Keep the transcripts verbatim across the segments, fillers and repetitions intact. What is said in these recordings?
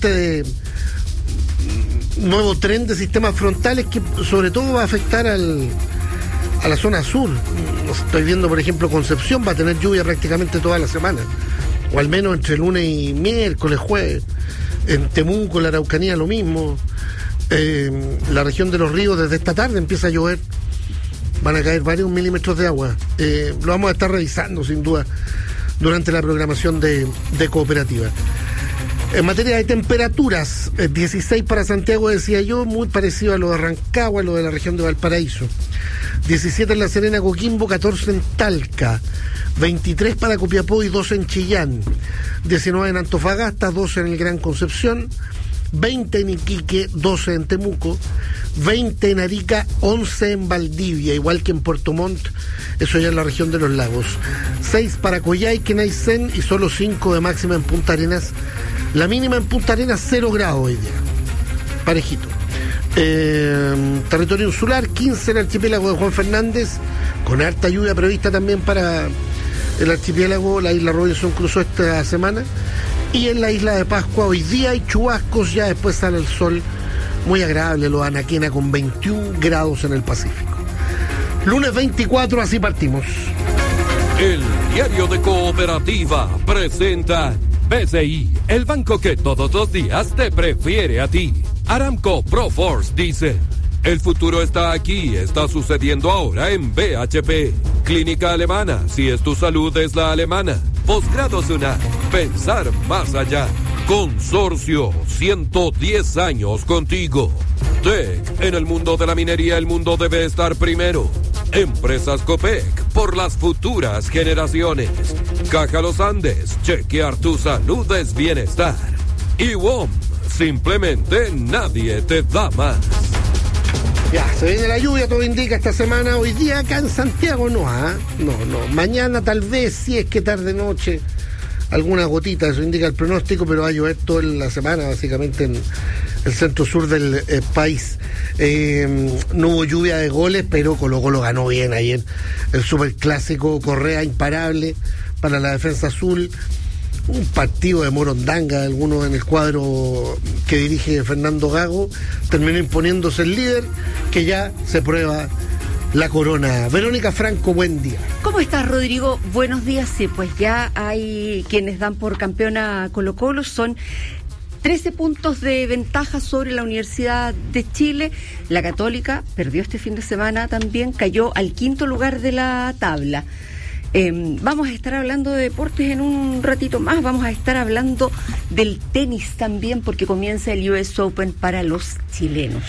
suerte de nuevo tren de sistemas frontales que sobre todo va a afectar al, a la zona sur. Estoy viendo, por ejemplo, Concepción va a tener lluvia prácticamente toda la semana, o al menos entre lunes y miércoles, jueves. En Temuco, la Araucanía, lo mismo. Eh, la región de los ríos, desde esta tarde empieza a llover. Van a caer varios milímetros de agua. Eh, lo vamos a estar revisando, sin duda, durante la programación de, de Cooperativa. En materia de temperaturas, eh, dieciséis para Santiago, decía yo, muy parecido a lo de Rancagua, a lo de la región de Valparaíso. diecisiete en La Serena, Coquimbo, catorce en Talca, veintitrés para Copiapó y doce en Chillán, diecinueve en Antofagasta, doce en el Gran Concepción, veinte en Iquique, doce en Temuco, veinte en Arica, once en Valdivia, igual que en Puerto Montt, eso ya en la región de los lagos, seis para Coyhaique, Aysén y solo cinco de máxima en Punta Arenas. La mínima en Punta Arenas, cero grados hoy día, parejito. Eh, territorio insular, quince en el archipiélago de Juan Fernández, con harta lluvia prevista también para el archipiélago. La isla Robinson cruzó esta semana. Y en la isla de Pascua hoy día hay chubascos, ya después sale el sol, muy agradable lo de Anaquena con veintiún grados en el Pacífico. Lunes veinticuatro, así partimos. El diario de Cooperativa presenta B C I, el banco que todos los días te prefiere a ti. Aramco Proforce dice: el futuro está aquí, está sucediendo ahora en B H P. Clínica Alemana, si es tu salud es la alemana. Posgrado SUNAT, pensar más allá. Consorcio, ciento diez años contigo. T E C, en el mundo de la minería el mundo debe estar primero. Empresas Copec, por las futuras generaciones. Caja Los Andes, chequear tu salud es bienestar. Y W O M, simplemente nadie te da más. Ya, se viene la lluvia, todo indica esta semana. Hoy día acá en Santiago no, ¿ah? ¿eh? No, no. Mañana tal vez, si es que tarde noche, alguna gotita, eso indica el pronóstico, pero va a llover toda la semana, básicamente en el centro sur del eh, país. Eh, no hubo lluvia de goles, pero Colo Colo ganó bien ayer. El superclásico, Correa imparable para la defensa azul. Un partido de morondanga, algunos en el cuadro que dirige Fernando Gago, terminó imponiéndose el líder, que ya se prueba la corona. Verónica Franco, buen día. ¿Cómo estás, Rodrigo? Buenos días. Sí, pues ya hay quienes dan por campeona a Colo Colo, son trece puntos de ventaja sobre la Universidad de Chile. La Católica perdió este fin de semana también, cayó al quinto lugar de la tabla. Eh, vamos a estar hablando de deportes en un ratito más, vamos a estar hablando del tenis también, porque comienza el U S Open para los chilenos.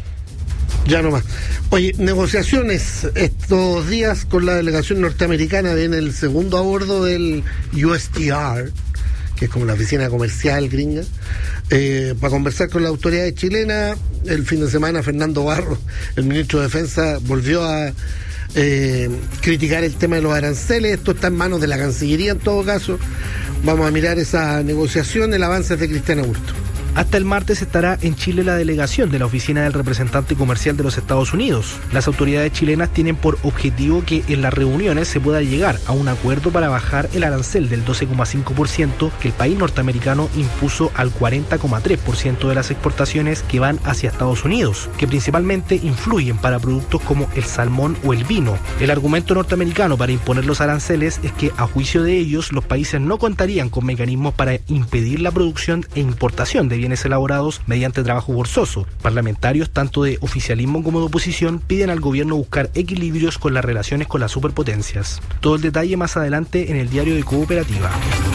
Ya nomás. Oye, negociaciones estos días con la delegación norteamericana, viene el segundo a bordo del U S T R, que es como la oficina comercial gringa, eh, para conversar con la autoridad chilena. El fin de semana Fernando Barros, el ministro de Defensa, volvió a Eh, criticar el tema de los aranceles. Esto está en manos de la Cancillería en todo caso. Vamos a mirar esa negociación. El avance de Cristian Augusto. Hasta el martes estará en Chile la delegación de la Oficina del Representante Comercial de los Estados Unidos. Las autoridades chilenas tienen por objetivo que en las reuniones se pueda llegar a un acuerdo para bajar el arancel del doce coma cinco por ciento que el país norteamericano impuso al cuarenta coma tres por ciento de las exportaciones que van hacia Estados Unidos, que principalmente influyen para productos como el salmón o el vino. El argumento norteamericano para imponer los aranceles es que, a juicio de ellos, los países no contarían con mecanismos para impedir la producción e importación de bienes elaborados mediante trabajo forzoso. Parlamentarios, tanto de oficialismo como de oposición, piden al gobierno buscar equilibrios con las relaciones con las superpotencias. Todo el detalle más adelante en el diario de Cooperativa.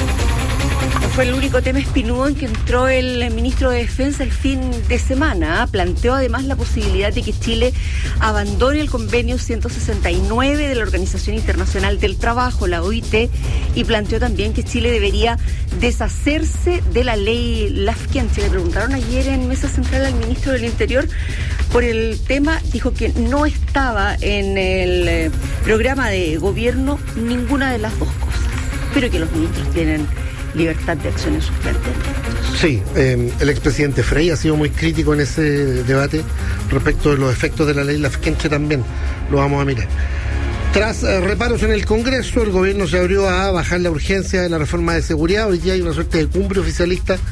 Fue el único tema espinudo en que entró el ministro de Defensa el fin de semana. Planteó además la posibilidad de que Chile abandone el convenio ciento sesenta y nueve de la Organización Internacional del Trabajo, la O I T, y planteó también que Chile debería deshacerse de la ley Lafken. Se le preguntaron ayer en Mesa Central al ministro del Interior por el tema, dijo que no estaba en el programa de gobierno ninguna de las dos cosas, pero que los ministros tienen libertad de acción en sus planteamientos. Sí, eh, el expresidente Frey ha sido muy crítico en ese debate respecto de los efectos de la ley Lafkenche, también lo vamos a mirar. Tras eh, reparos en el Congreso, el gobierno se abrió a bajar la urgencia de la reforma de seguridad. Hoy día hay una suerte de cumbre oficialista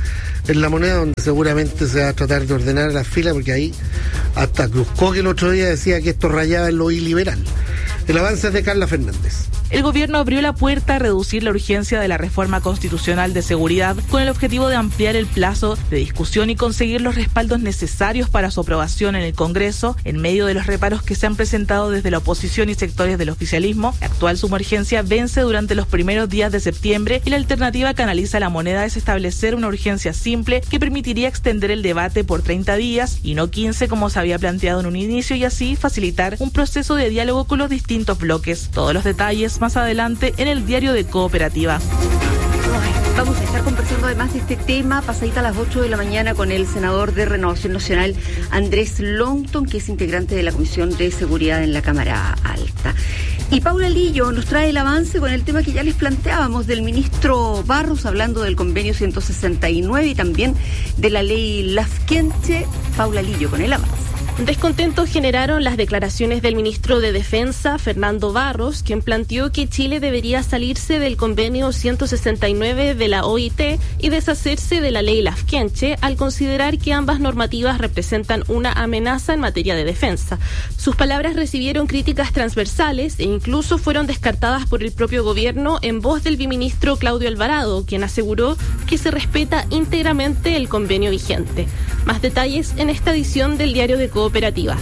en La Moneda, donde seguramente se va a tratar de ordenar las filas, porque ahí hasta Cruzco, que el otro día decía que esto rayaba en lo iliberal. El avance es de Carla Fernández. El gobierno abrió la puerta a reducir la urgencia de la reforma constitucional de seguridad con el objetivo de ampliar el plazo de discusión y conseguir los respaldos necesarios para su aprobación en el Congreso en medio de los reparos que se han presentado desde la oposición y sectores del oficialismo. La actual sumergencia vence durante los primeros días de septiembre y la alternativa que analiza La Moneda es establecer una urgencia simple que permitiría extender el debate por treinta días y no quince como se había planteado en un inicio, y así facilitar un proceso de diálogo con los distintos bloques. Todos los detalles más adelante en el diario de Cooperativa. Vamos a estar conversando además de este tema pasadita a las ocho de la mañana con el senador de Renovación Nacional, Andrés Longton, que es integrante de la Comisión de Seguridad en la Cámara Alta. Y Paula Lillo nos trae el avance con el tema que ya les planteábamos del ministro Barros, hablando del convenio ciento sesenta y nueve y también de la ley Lafkenche. Paula Lillo con el avance. Descontento generaron las declaraciones del ministro de Defensa, Fernando Barros, quien planteó que Chile debería salirse del convenio ciento sesenta y nueve de la O I T y deshacerse de la ley Lafkenche, al considerar que ambas normativas representan una amenaza en materia de defensa. Sus palabras recibieron críticas transversales e incluso fueron descartadas por el propio gobierno en voz del biministro Claudio Alvarado, quien aseguró que se respeta íntegramente el convenio vigente. Más detalles en esta edición del diario de Cooperativa.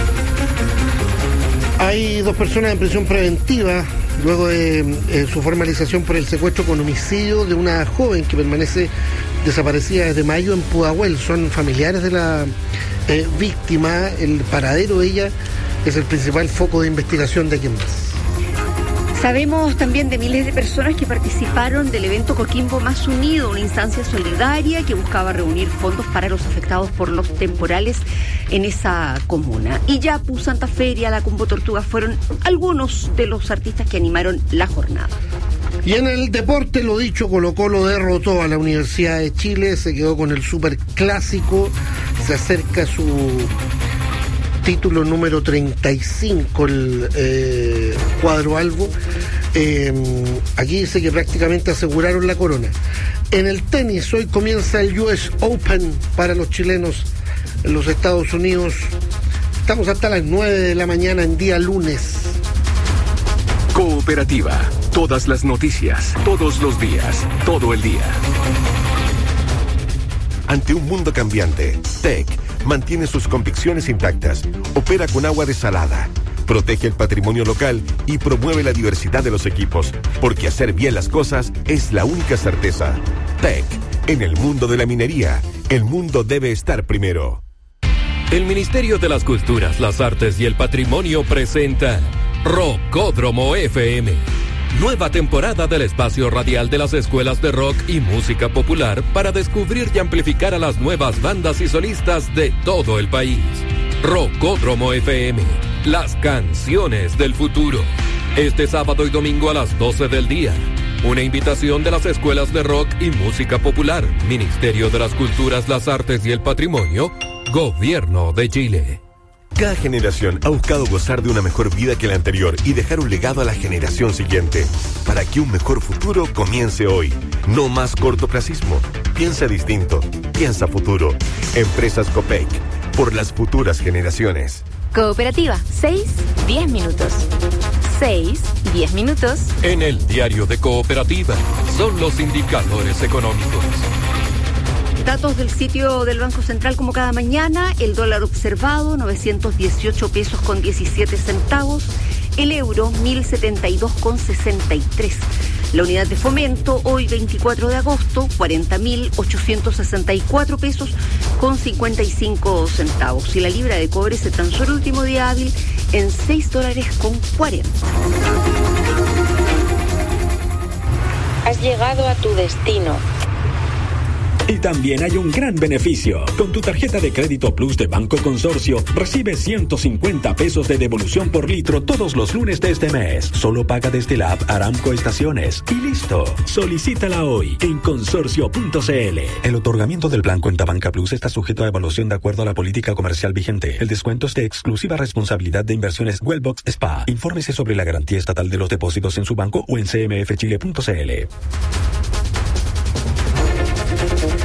Hay dos personas en prisión preventiva luego de eh, su formalización por el secuestro con homicidio de una joven que permanece desaparecida desde mayo en Pudahuel. Son familiares de la eh, víctima. El paradero de ella es el principal foco de investigación de Quién Más. Sabemos también de miles de personas que participaron del evento Coquimbo Más Unido, una instancia solidaria que buscaba reunir fondos para los afectados por los temporales en esa comuna. Y Yapu, Santa Feria, la Combo Tortuga fueron algunos de los artistas que animaron la jornada. Y en el deporte, lo dicho, Colo-Colo derrotó a la Universidad de Chile, se quedó con el superclásico, se acerca su título número treinta y cinco, el eh, cuadro albo. Eh, aquí dice que prácticamente aseguraron la corona. En el tenis, hoy comienza el U S Open para los chilenos en los Estados Unidos. Estamos hasta las nueve de la mañana en día lunes. Cooperativa. Todas las noticias, todos los días, todo el día. Ante un mundo cambiante, T E C mantiene sus convicciones intactas, opera con agua desalada, protege el patrimonio local y promueve la diversidad de los equipos, porque hacer bien las cosas es la única certeza. T E C, en el mundo de la minería, el mundo debe estar primero. El Ministerio de las Culturas, las Artes y el Patrimonio presenta Rockódromo F M. Nueva temporada del espacio radial de las escuelas de rock y música popular para descubrir y amplificar a las nuevas bandas y solistas de todo el país. Rockódromo F M, las canciones del futuro. Este sábado y domingo a las doce del día. Una invitación de las escuelas de rock y música popular, Ministerio de las Culturas, las Artes y el Patrimonio, Gobierno de Chile. Cada generación ha buscado gozar de una mejor vida que la anterior y dejar un legado a la generación siguiente. Para que un mejor futuro comience hoy. No más cortoplacismo. Piensa distinto. Piensa futuro. Empresas Copec. Por las futuras generaciones. Cooperativa. seis, diez minutos. seis, diez minutos. En el diario de Cooperativa son los indicadores económicos. Datos del sitio del Banco Central como cada mañana. El dólar observado, novecientos dieciocho pesos con diecisiete centavos. El euro, mil setenta y dos con sesenta y tres. La unidad de fomento, hoy veinticuatro de agosto, cuarenta mil ochocientos sesenta y cuatro pesos con cincuenta y cinco centavos. Y la libra de cobre se transó el último día hábil en seis dólares con cuarenta. Has llegado a tu destino. Y también hay un gran beneficio. Con tu tarjeta de crédito Plus de Banco Consorcio, recibes ciento cincuenta pesos de devolución por litro todos los lunes de este mes. Solo paga desde la app Aramco Estaciones. Y listo. Solicítala hoy en consorcio punto c l. El otorgamiento del plan Cuenta Banca Plus está sujeto a evaluación de acuerdo a la política comercial vigente. El descuento es de exclusiva responsabilidad de Inversiones Wellbox S P A. Infórmese sobre la garantía estatal de los depósitos en su banco o en c m f chile punto c l.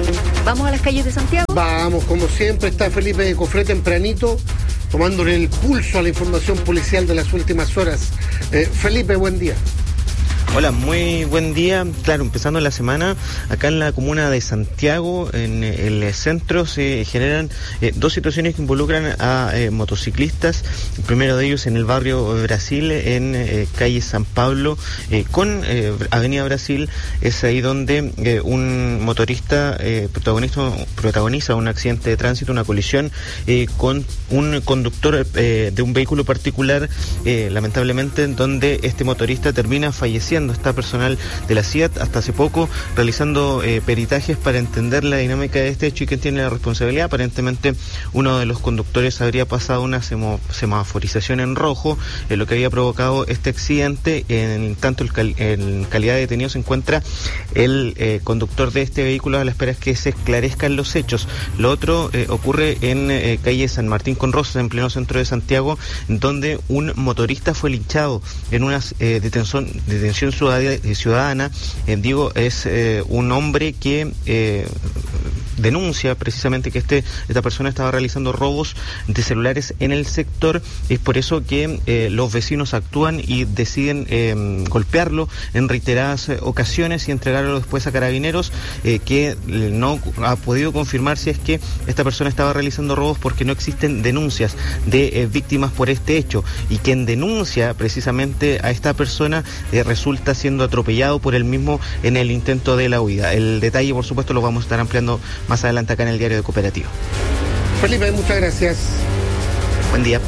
¿Vamos a las calles de Santiago? Vamos, como siempre, está Felipe Cofré tempranito, tomándole el pulso a la información policial de las últimas horas. Eh, Felipe, buen día. Hola, muy buen día. Claro, empezando la semana, acá en la comuna de Santiago, en el centro, se generan eh, dos situaciones que involucran a eh, motociclistas. El primero de ellos en el barrio Brasil, en eh, calle San Pablo, eh, con eh, Avenida Brasil. Es ahí donde eh, un motorista eh, protagonista, protagoniza un accidente de tránsito, una colisión eh, con un conductor eh, de un vehículo particular, eh, lamentablemente, donde este motorista termina falleciendo. Está personal de la C I A T hasta hace poco realizando eh, peritajes para entender la dinámica de este hecho y quién tiene la responsabilidad. Aparentemente uno de los conductores habría pasado una semo, semaforización en rojo, eh, lo que había provocado este accidente. En tanto el cal, en calidad de detenido se encuentra el eh, conductor de este vehículo, a la espera es que se esclarezcan los hechos. Lo otro eh, ocurre en eh, calle San Martín con Rosas, en pleno centro de Santiago, donde un motorista fue linchado en una eh, detención, detención ciudadana. Eh, digo, es eh, un hombre que eh, denuncia precisamente que este esta persona estaba realizando robos de celulares en el sector. Es por eso que eh, los vecinos actúan y deciden eh, golpearlo en reiteradas eh, ocasiones y entregarlo después a carabineros, eh, que no ha podido confirmar si es que esta persona estaba realizando robos, porque no existen denuncias de eh, víctimas por este hecho, y quien denuncia precisamente a esta persona eh, resulta está siendo atropellado por él mismo en el intento de la huida. El detalle, por supuesto, lo vamos a estar ampliando más adelante acá en el Diario de Cooperativa. Felipe, muchas gracias. Buen día.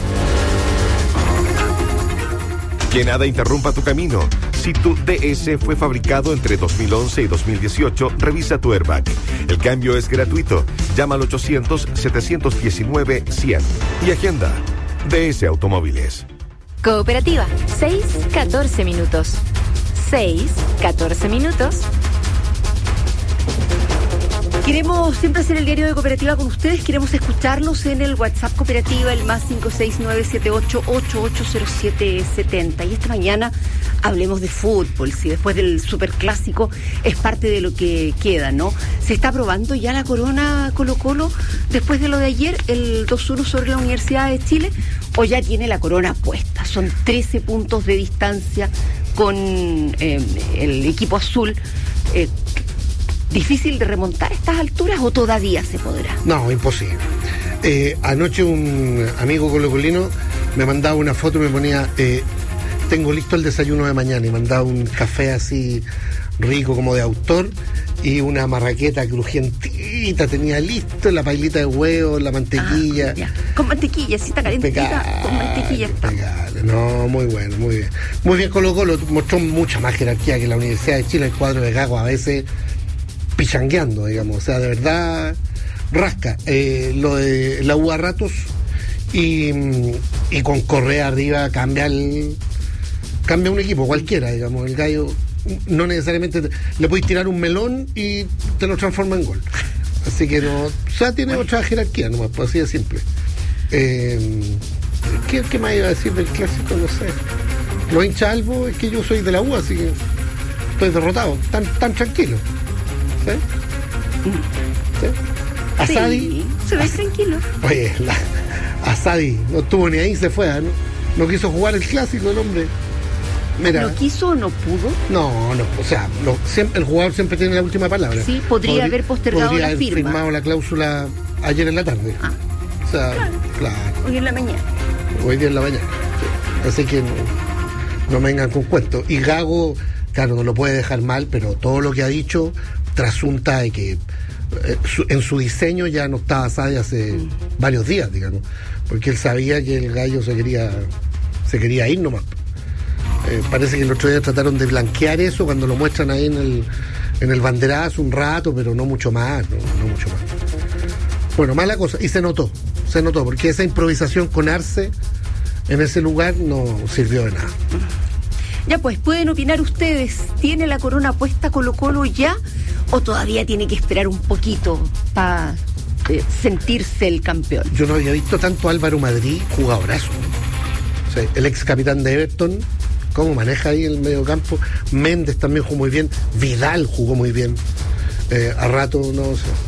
Que nada interrumpa tu camino. Si tu D S fue fabricado entre dos mil once y dos mil dieciocho, revisa tu airbag. El cambio es gratuito. Llama al ochocientos, setecientos diecinueve, cien y agenda. D S Automóviles. Cooperativa, seis, catorce minutos. seis, catorce minutos. Queremos siempre hacer el diario de Cooperativa con ustedes, queremos escucharlos en el WhatsApp Cooperativa, el más cinco seis nueve siete ocho ocho ocho cero siete siete cero. Y esta mañana hablemos de fútbol, si después del superclásico es parte de lo que queda, ¿no? Se está probando ya la corona Colo-Colo después de lo de ayer, el dos uno sobre la Universidad de Chile, o ya tiene la corona puesta. Son trece puntos de distancia con eh, el equipo azul. Eh, ¿Difícil de remontar a estas alturas o todavía se podrá? No, imposible. Eh, anoche un amigo colocolino me mandaba una foto y me ponía, eh, tengo listo el desayuno de mañana, y mandaba un café así rico como de autor y una marraqueta crujientita, tenía listo la pailita de huevo, la mantequilla. Ah, con mantequilla, si está calentita, con mantequilla. Impecable. No, muy bueno, muy bien. Muy bien Colo-Colo, mostró mucha más jerarquía que la Universidad de Chile, el cuadro de Gago a veces pichangueando, digamos, o sea, de verdad rasca. Eh, lo de la U a ratos y, y con Correa arriba cambia el cambia un equipo cualquiera, digamos. El Gallo no necesariamente te, le puedes tirar un melón y te lo transforma en gol, así que no, o sea, tiene bueno. Otra jerarquía nomás, pues así de simple. eh, ¿qué, ¿qué más iba a decir del clásico? No sé, lo hincha Albo, es que yo soy de la U, así que estoy derrotado, tan, tan tranquilo. ¿Sí? ¿Sí? Asadi. Sí, se ve tranquilo. Oye, la, Asadi no estuvo ni ahí, se fue, ¿no? No quiso jugar el clásico, el hombre. Mira, ¿no quiso o no pudo? No, no, o sea, lo, siempre, el jugador siempre tiene la última palabra. Sí, podría Podrí, haber postergado podría la haber firma. firmado la cláusula ayer en la tarde. Ah. O sea, claro. claro. Hoy en la mañana. Hoy día en la mañana. Sí. Así que no, no me vengan con cuentos. Y Gago, claro, no lo puede dejar mal, pero todo lo que ha dicho trasunta de que eh, su, en su diseño ya no estaba Asadi hace mm. varios días, digamos, porque él sabía que el Gallo se quería se quería ir nomás. Eh, parece que el otro día trataron de blanquear eso cuando lo muestran ahí en el en el banderazo un rato, pero no mucho más, no, no mucho más. Bueno, mala cosa, y se notó, se notó, porque esa improvisación con Arce en ese lugar no sirvió de nada. Ya pues, pueden opinar ustedes, ¿tiene la corona puesta Colo-Colo ya o todavía tiene que esperar un poquito para eh, sentirse el campeón? Yo no había visto tanto a Álvaro Madrid, jugadorazo. O sea, el ex capitán de Everton, cómo maneja ahí el medio campo. Méndez también jugó muy bien, Vidal jugó muy bien. Eh, a rato, no sé.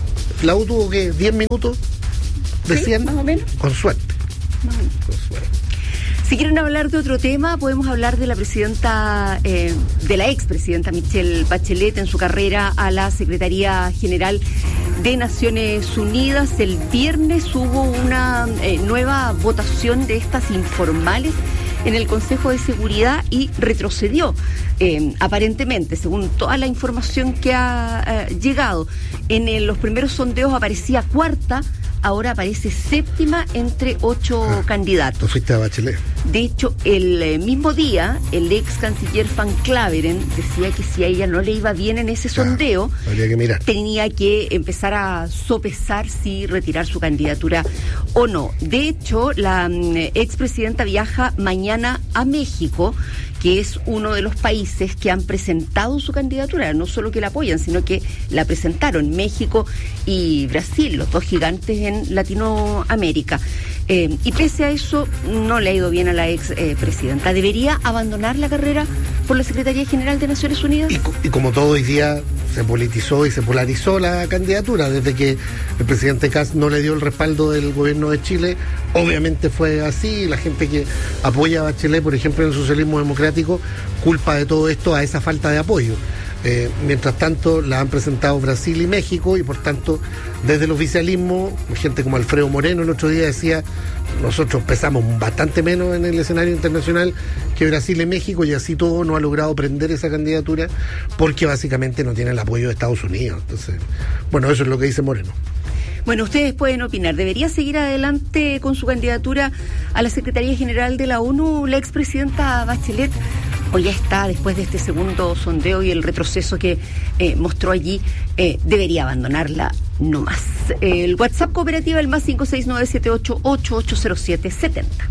la U tuvo que diez minutos, decían, ¿Sí? Más o menos. Con suerte. Más o menos. Con suerte. Si quieren hablar de otro tema, podemos hablar de la presidenta, eh, de la expresidenta Michelle Bachelet en su carrera a la Secretaría General de Naciones Unidas. El viernes hubo una eh, nueva votación de estas informales en el Consejo de Seguridad y retrocedió, eh, aparentemente, según toda la información que ha eh, llegado. En el, los primeros sondeos aparecía cuarta, ahora aparece séptima entre ocho ah, candidatos. Tú fuiste a Bachelet. De hecho, el eh, mismo día, el ex canciller Van Claveren decía que si a ella no le iba bien en ese sondeo, ah, habría que mirar. Tenía que empezar a sopesar si retirar su candidatura o no. De hecho, la mm, expresidenta viaja mañana a México, que es uno de los países que han presentado su candidatura, no solo que la apoyan, sino que la presentaron, México y Brasil, los dos gigantes en Latinoamérica. Eh, y pese a eso, no le ha ido bien a la ex eh, presidenta. ¿Debería abandonar la carrera por la Secretaría General de Naciones Unidas? Y, y como todo hoy día se politizó y se polarizó la candidatura, desde que el presidente Kast no le dio el respaldo del gobierno de Chile, obviamente fue así. La gente que apoya a Bachelet, por ejemplo, en el socialismo democrático, culpa de todo esto a esa falta de apoyo. Eh, mientras tanto, la han presentado Brasil y México, y por tanto, desde el oficialismo, gente como Alfredo Moreno el otro día decía, nosotros pesamos bastante menos en el escenario internacional que Brasil y México, y así todo no ha logrado prender esa candidatura porque básicamente no tiene el apoyo de Estados Unidos. Entonces, bueno, eso es lo que dice Moreno. Bueno, ustedes pueden opinar. ¿Debería seguir adelante con su candidatura a la Secretaría General de la ONU la expresidenta Bachelet? ¿O ya está, después de este segundo sondeo y el retroceso que eh, mostró allí, eh, debería abandonarla no más? El WhatsApp cooperativa, el más cinco seis nueve siete ocho ocho ocho cero siete siete cero.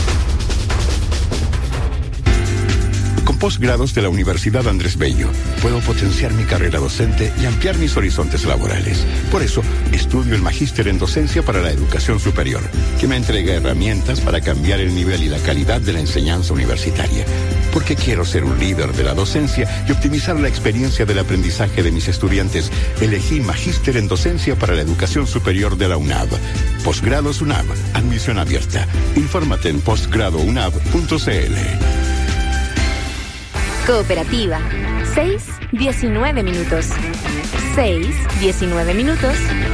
Con posgrados de la Universidad Andrés Bello, puedo potenciar mi carrera docente y ampliar mis horizontes laborales. Por eso, estudio el Magíster en Docencia para la Educación Superior, que me entrega herramientas para cambiar el nivel y la calidad de la enseñanza universitaria. Porque quiero ser un líder de la docencia y optimizar la experiencia del aprendizaje de mis estudiantes, elegí Magíster en Docencia para la Educación Superior de la UNAV. Posgrados UNAV, admisión abierta. Infórmate en postgrado unab punto c l. Cooperativa. seis, diecinueve minutos. seis, diecinueve minutos.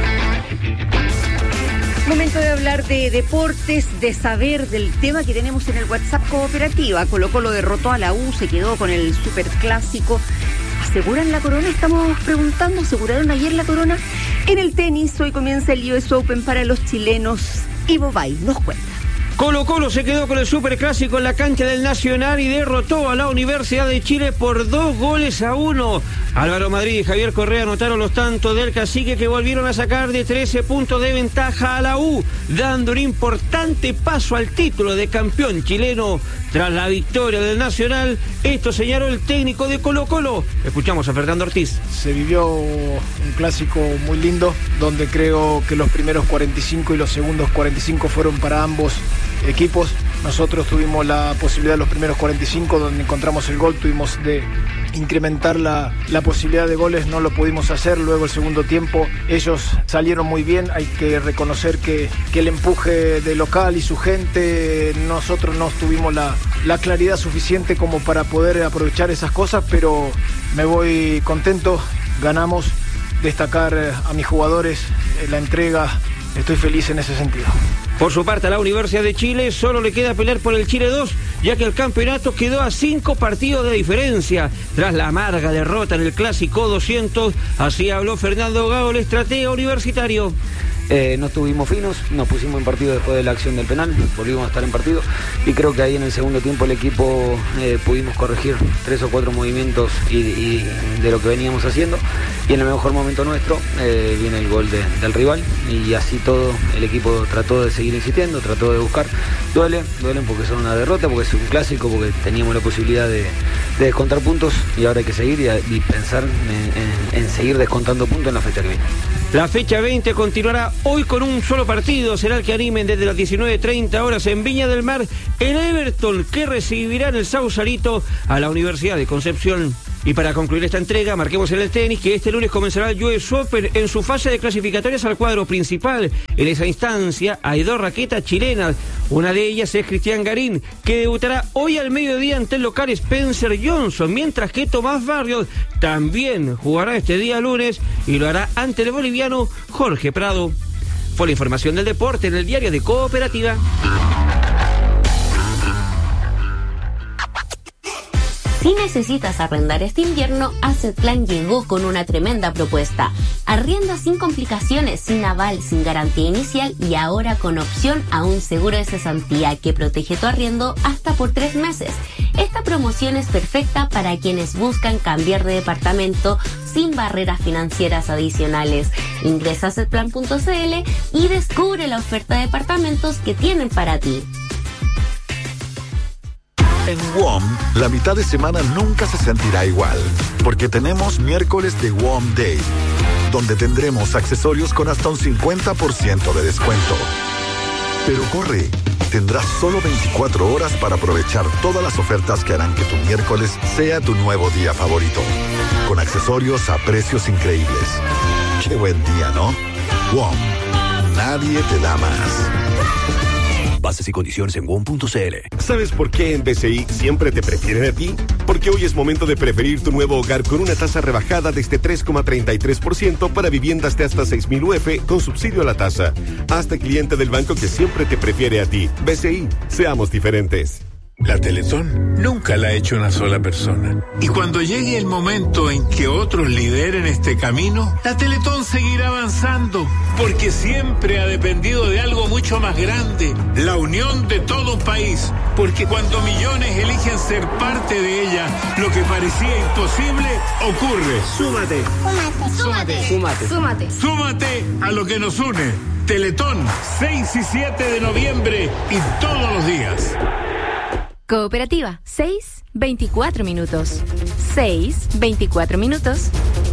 Momento de hablar de deportes, de saber del tema que tenemos en el WhatsApp cooperativa. Colo Colo derrotó a la U, se quedó con el superclásico. ¿Aseguran la corona? Estamos preguntando, ¿aseguraron ayer la corona? En el tenis, hoy comienza el U S Open para los chilenos. Ivo Bay nos cuenta. Colo Colo se quedó con el superclásico en la cancha del Nacional y derrotó a la Universidad de Chile por dos goles a uno. Álvaro Madrid y Javier Correa anotaron los tantos del Cacique, que volvieron a sacar de trece puntos de ventaja a la U, dando un importante paso al título de campeón chileno. Tras la victoria del Nacional, esto señaló el técnico de Colo Colo. Escuchamos a Fernando Ortiz. Se vivió un clásico muy lindo, donde creo que los primeros cuarenta y cinco y los segundos cuarenta y cinco fueron para ambos equipos. Nosotros tuvimos la posibilidad de los primeros cuarenta y cinco, donde encontramos el gol, tuvimos de incrementar la, la posibilidad de goles, no lo pudimos hacer. Luego el segundo tiempo ellos salieron muy bien, hay que reconocer que, que el empuje de local y su gente, nosotros no tuvimos la, la claridad suficiente como para poder aprovechar esas cosas, pero me voy contento, ganamos, destacar a mis jugadores, la entrega, estoy feliz en ese sentido. Por su parte, a la Universidad de Chile solo le queda pelear por el Chile dos, ya que el campeonato quedó a cinco partidos de diferencia. Tras la amarga derrota en el Clásico doscientos, así habló Fernando Gago, el estratega universitario. Eh, no estuvimos finos, nos pusimos en partido después de la acción del penal, volvimos a estar en partido y creo que ahí en el segundo tiempo el equipo eh, pudimos corregir tres o cuatro movimientos y, y de lo que veníamos haciendo, y en el mejor momento nuestro eh, viene el gol de, del rival, y así todo el equipo trató de seguir insistiendo, trató de buscar. Duele, duelen porque son una derrota, porque es un clásico, porque teníamos la posibilidad de, de descontar puntos, y ahora hay que seguir y, y pensar en, en, en seguir descontando puntos en la fecha que viene. La fecha veinte continuará hoy con un solo partido. Será el que animen desde las diecinueve treinta horas en Viña del Mar el Everton, que recibirá en el Sausalito a la Universidad de Concepción. Y para concluir esta entrega, marquemos en el tenis que este lunes comenzará el U S Open en su fase de clasificatorias al cuadro principal. En esa instancia hay dos raquetas chilenas. Una de ellas es Cristian Garín, que debutará hoy al mediodía ante el local Spencer Johnson, mientras que Tomás Barrios también jugará este día lunes y lo hará ante el boliviano Jorge Prado. Fue la información del deporte en el diario de Cooperativa. Si necesitas arrendar este invierno, Assetplan llegó con una tremenda propuesta. Arrienda sin complicaciones, sin aval, sin garantía inicial y ahora con opción a un seguro de cesantía que protege tu arriendo hasta por tres meses. Esta promoción es perfecta para quienes buscan cambiar de departamento sin barreras financieras adicionales. Ingresa a assetplan punto c l y descubre la oferta de departamentos que tienen para ti. En W O M, la mitad de semana nunca se sentirá igual, porque tenemos miércoles de W O M Day, donde tendremos accesorios con hasta un cincuenta por ciento de descuento. Pero corre, tendrás solo veinticuatro horas para aprovechar todas las ofertas que harán que tu miércoles sea tu nuevo día favorito, con accesorios a precios increíbles. Qué buen día, ¿no? W O M, nadie te da más. Bases y condiciones en W O M punto c l. ¿Sabes por qué en B C I siempre te prefieren a ti? Porque hoy es momento de preferir tu nuevo hogar con una tasa rebajada desde tres coma treinta y tres por ciento para viviendas de hasta seis mil U F con subsidio a la tasa. Hazte cliente del banco que siempre te prefiere a ti. B C I, seamos diferentes. La Teletón nunca la ha hecho una sola persona. Y cuando llegue el momento en que otros lideren este camino, la Teletón seguirá avanzando, porque siempre ha dependido de algo mucho más grande, la unión de todo un país. Porque cuando millones eligen ser parte de ella, lo que parecía imposible ocurre. Súmate. Súmate. Súmate. Súmate. Súmate. Súmate a lo que nos une. Teletón, seis y siete de noviembre y todos los días. Cooperativa, seis, veinticuatro minutos. seis, veinticuatro minutos.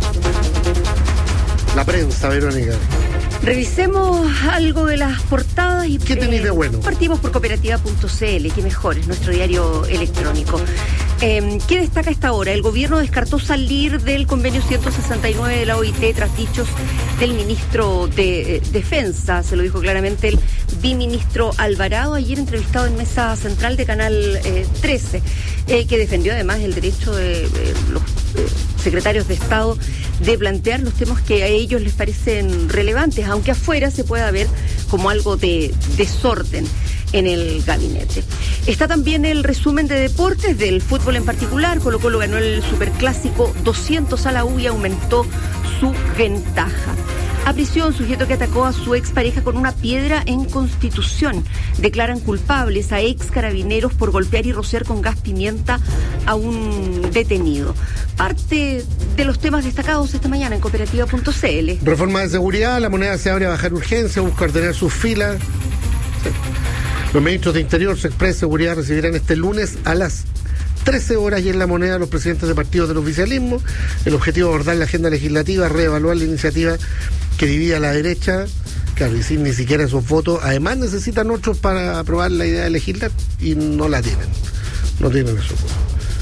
La prensa, Verónica. Revisemos algo de las portadas y ¿qué tenéis de bueno? Partimos por cooperativa punto c l, que mejor es nuestro diario electrónico. Eh, ¿Qué destaca esta hora? El gobierno descartó salir del convenio ciento sesenta y nueve de la O I T tras dichos del ministro de eh, Defensa. Se lo dijo claramente el biministro Alvarado ayer entrevistado en Mesa Central de Canal eh, trece, eh, que defendió además el derecho de eh, los eh, secretarios de Estado de plantear los temas que a ellos les parecen relevantes, aunque afuera se pueda ver como algo de desorden en el gabinete. Está también el resumen de deportes, del fútbol en particular. Colo-Colo ganó el Superclásico doscientos a la U y aumentó su ventaja. A prisión, sujeto que atacó a su expareja con una piedra en Constitución. Declaran culpables a ex carabineros por golpear y rociar con gas pimienta a un detenido. Parte de los temas destacados esta mañana en cooperativa punto c l. Reforma de seguridad, la moneda se abre a bajar urgencia, busca ordenar sus filas. Sí. Los ministros de Interior, Sexpress, Seguridad recibirán este lunes a las trece horas y en la moneda los presidentes de partidos del oficialismo. El objetivo es abordar la agenda legislativa, reevaluar la iniciativa que divide a la derecha, claro, y sin ni siquiera esos votos. Además necesitan otros para aprobar la idea de legislar y no la tienen. No tienen esos votos.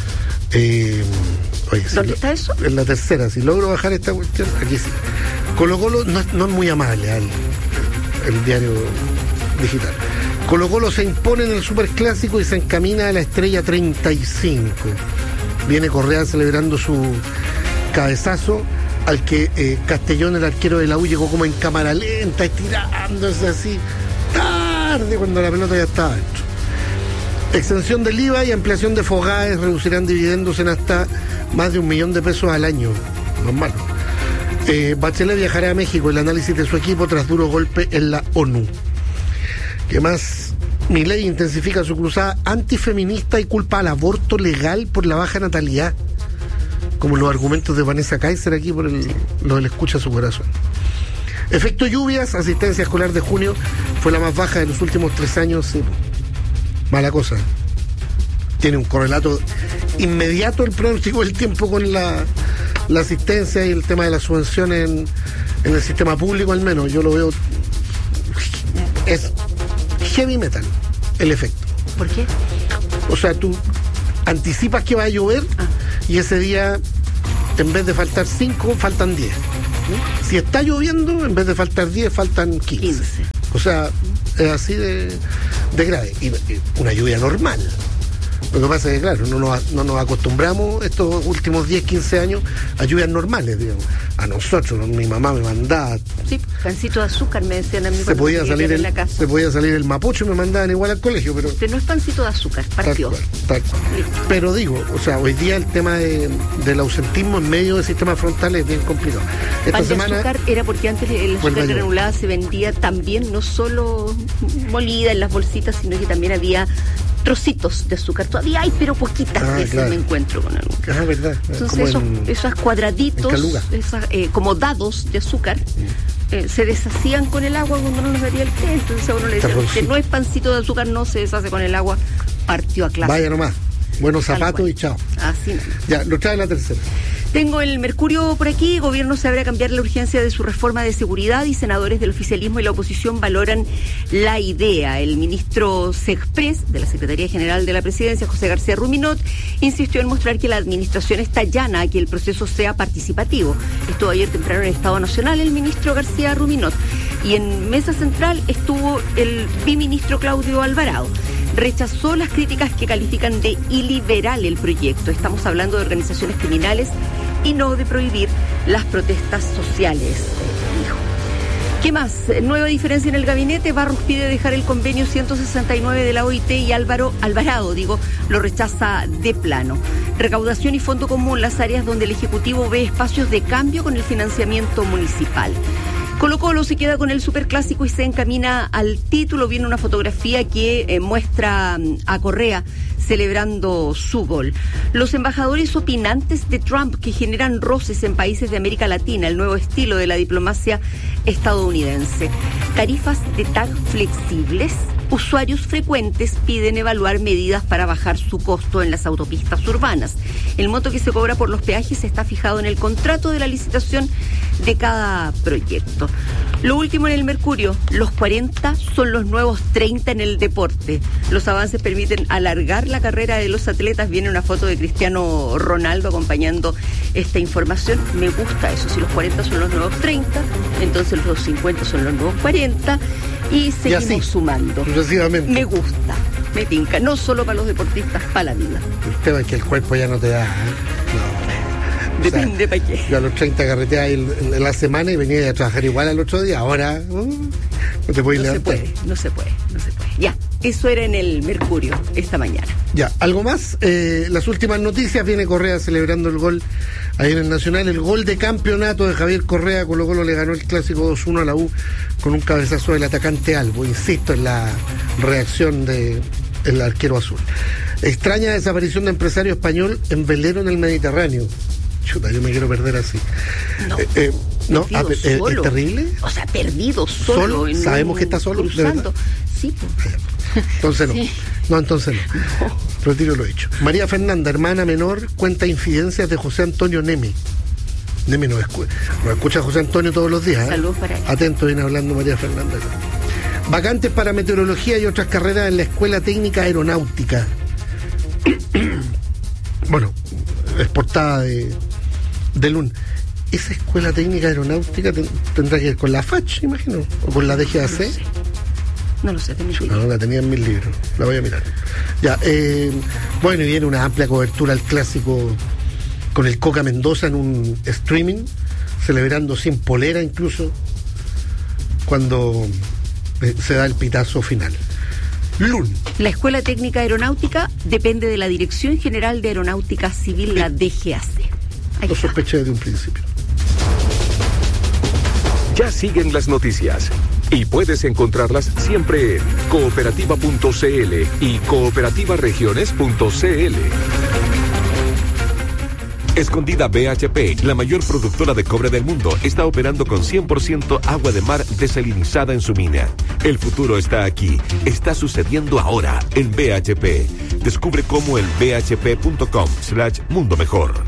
Eh, oye, ¿Dónde si está lo, eso? En la tercera. Si logro bajar esta cuestión, aquí sí. Colo-Colo no, no es muy amable al el diario digital. Colo-Colo se impone en el Superclásico y se encamina a la estrella treinta y cinco. Viene Correa celebrando su cabezazo, al que eh, Castellón, el arquero de la U, llegó como en cámara lenta, estirándose así, tarde, cuando la pelota ya estaba dentro. Extensión del I V A y ampliación de Fogaes reducirán dividendos en hasta más de un millón de pesos al año. No es malo. Eh, Bachelet viajará a México, el análisis de su equipo tras duro golpe en la ONU. ¿Qué más? Milei intensifica su cruzada antifeminista y culpa al aborto legal por la baja natalidad. Como los argumentos de Vanessa Kaiser aquí por el, lo del escucha a su corazón. Efecto lluvias, asistencia escolar de junio fue la más baja de los últimos tres años. Sí. Mala cosa. Tiene un correlato inmediato el pronóstico del tiempo con la, la asistencia y el tema de las subvenciones en, en el sistema público, al menos. Yo lo veo. Es heavy metal el efecto. ¿Por qué? O sea, tú anticipas que va a llover ah. y ese día en vez de faltar cinco, faltan diez. Si está lloviendo, en vez de faltar diez, faltan quince. quince. O sea, es así de, de grave. Y, y una lluvia normal. Lo que pasa es que, claro, no nos, no nos acostumbramos estos últimos diez, quince años a lluvias normales, digamos. A nosotros, mi mamá me mandaba... Sí, pancito de azúcar, me decían a mí se podía salir el, en la casa. Se podía salir el mapocho y me mandaban igual al colegio, pero... Usted no es pancito de azúcar, partió. Tal cual, tal cual. Pero digo, o sea, hoy día el tema de, del ausentismo en medio del sistema frontal es bien complicado. Esta Pan de semana, azúcar era porque antes el azúcar granulada se vendía también, no solo molida en las bolsitas, sino que también había trocitos de azúcar. Todavía hay, pero poquitas ah, veces claro. me encuentro con algo. Ah, verdad. Entonces esos, en, esos cuadraditos, esas, eh, como dados de azúcar, mm. eh, se deshacían con el agua cuando no nos daría el té. Entonces a uno le decía, que no es pancito de azúcar, no se deshace con el agua, partió a clase. Vaya nomás. Buenos zapatos y chao. Así no. Ya, lo trae la tercera. Tengo el Mercurio por aquí. Gobierno se abre a cambiar la urgencia de su reforma de seguridad y senadores del oficialismo y la oposición valoran la idea. El ministro Sexpress de la Secretaría General de la Presidencia, José García Ruminot, insistió en mostrar que la administración está llana a que el proceso sea participativo. Estuvo ayer temprano en el Estado Nacional el ministro García Ruminot. Y en mesa central estuvo el biministro Claudio Alvarado. Rechazó las críticas que califican de iliberal el proyecto. Estamos hablando de organizaciones criminales y no de prohibir las protestas sociales, dijo. ¿Qué más? Nueva diferencia en el gabinete. Barros pide dejar el convenio ciento sesenta y nueve de la O I T y Álvaro Alvarado, digo, lo rechaza de plano. Recaudación y fondo común, las áreas donde el Ejecutivo ve espacios de cambio con el financiamiento municipal. Colo-Colo se queda con el superclásico y se encamina al título. Viene una fotografía que eh, muestra a Correa celebrando su gol. Los embajadores opinantes de Trump que generan roces en países de América Latina, el nuevo estilo de la diplomacia estadounidense. Tarifas de tag flexibles. Usuarios frecuentes piden evaluar medidas para bajar su costo en las autopistas urbanas. El monto que se cobra por los peajes está fijado en el contrato de la licitación de cada proyecto. Lo último en el Mercurio, los cuarenta son los nuevos treinta en el deporte. Los avances permiten alargar la carrera de los atletas. Viene una foto de Cristiano Ronaldo acompañando esta información. Me gusta eso, si los cuarenta son los nuevos treinta, entonces los cincuenta son los nuevos cuarenta y seguimos y así, sumando. Me gusta, me tinca, no solo para los deportistas, para la vida. El tema es que el cuerpo ya no te da, ¿eh? No. Depende, o sea, para qué. Yo a los treinta carreteaba en, en la semana y venía a trabajar igual al otro día. Ahora uh, no te puedes no levantar. Se puede, no se puede, no se puede. Ya, eso era en el Mercurio esta mañana. Ya, algo más. Eh, las últimas noticias. Viene Correa celebrando el gol ahí en el Nacional. El gol de campeonato de Javier Correa. Colo-Colo le ganó el clásico dos uno a la U con un cabezazo del atacante Albo. Insisto en la reacción de el arquero azul. Extraña desaparición de empresario español en velero en el Mediterráneo. Chuta, yo me quiero perder así. No, eh, eh, no ah, ¿es, ¿es terrible? O sea, perdido solo. ¿Solo? En ¿Sabemos un, que está solo? Cruzando. Sí, pues. Entonces no. Sí. No, entonces no. no. Retiro lo hecho. María Fernanda, hermana menor, cuenta infidencias de José Antonio Nemi. Nemi nos escucha, nos escucha José Antonio todos los días. ¿eh? Saludos para él. Atento, viene hablando María Fernanda. Vacantes para meteorología y otras carreras en la Escuela Técnica Aeronáutica. Bueno, es portada de, de Lun. ¿Esa Escuela Técnica Aeronáutica ten, tendrá que ver con la F A C, imagino? ¿O con la D G A C? No lo sé, no, lo sé no, la tenía en mis libros, la voy a mirar. Ya, eh, bueno, y viene una amplia cobertura al clásico con el Coca Mendoza en un streaming, celebrando sin polera incluso, cuando eh, se da el pitazo final. Lun. La Escuela Técnica Aeronáutica depende de la Dirección General de Aeronáutica Civil, la D G A C. Lo sospeché desde un principio. Ya siguen las noticias y puedes encontrarlas siempre en cooperativa punto c l y cooperativa regiones punto c l. Escondida B H P, la mayor productora de cobre del mundo, está operando con cien por ciento agua de mar desalinizada en su mina. El futuro está aquí, está sucediendo ahora en B H P. Descubre cómo en b h p punto com slash mundo mejor.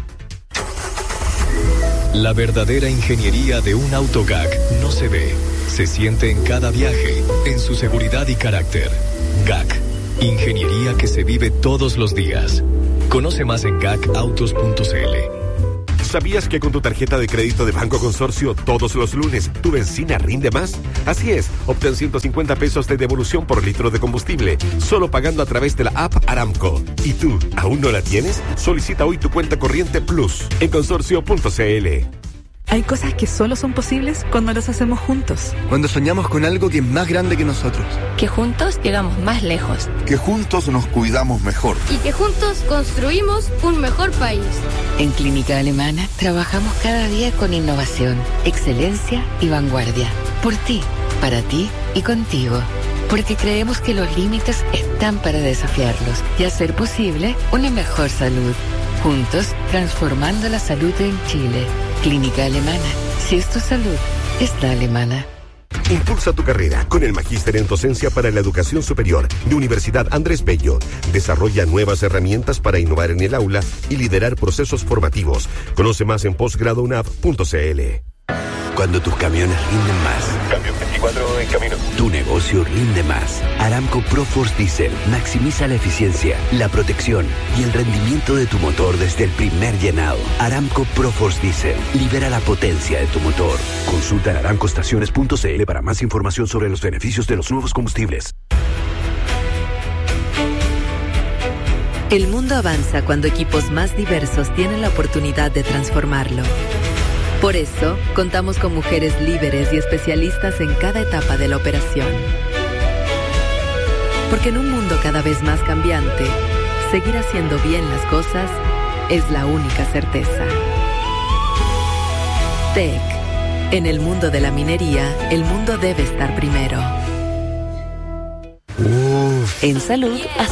La verdadera ingeniería de un auto G A C no se ve, se siente en cada viaje, en su seguridad y carácter. G A C, ingeniería que se vive todos los días. Conoce más en gacautos punto c l. ¿Sabías que con tu tarjeta de crédito de Banco Consorcio todos los lunes tu benzina rinde más? Así es, obtén ciento cincuenta pesos de devolución por litro de combustible, solo pagando a través de la app Aramco. ¿Y tú, aún no la tienes? Solicita hoy tu cuenta corriente Plus en consorcio punto c l. Hay cosas que solo son posibles cuando las hacemos juntos. Cuando soñamos con algo que es más grande que nosotros. Que juntos llegamos más lejos. Que juntos nos cuidamos mejor. Y que juntos construimos un mejor país. En Clínica Alemana trabajamos cada día con innovación, excelencia y vanguardia. Por ti, para ti y contigo. Porque creemos que los límites están para desafiarlos y hacer posible una mejor salud. Juntos, transformando la salud en Chile. Clínica Alemana. Si es tu salud, es la alemana. Impulsa tu carrera con el Magíster en Docencia para la Educación Superior de Universidad Andrés Bello. Desarrolla nuevas herramientas para innovar en el aula y liderar procesos formativos. Conoce más en posgrado unap punto c l. Cuando tus camiones rinden más. Cambio veinticuatro en camino. Tu negocio rinde más. Aramco ProForce Diesel maximiza la eficiencia, la protección y el rendimiento de tu motor desde el primer llenado. Aramco ProForce Diesel libera la potencia de tu motor. Consulta en aramco estaciones punto c l para más información sobre los beneficios de los nuevos combustibles. El mundo avanza cuando equipos más diversos tienen la oportunidad de transformarlo. Por eso, contamos con mujeres líderes y especialistas en cada etapa de la operación. Porque en un mundo cada vez más cambiante, seguir haciendo bien las cosas es la única certeza. T E C. En el mundo de la minería, el mundo debe estar primero. Uf. En salud,